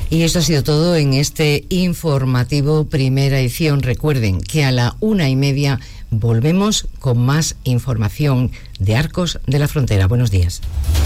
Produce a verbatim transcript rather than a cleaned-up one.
Y esto ha sido todo en este informativo primera edición. Recuerden que a la una y media volvemos con más información de Arcos de la Frontera. Buenos días.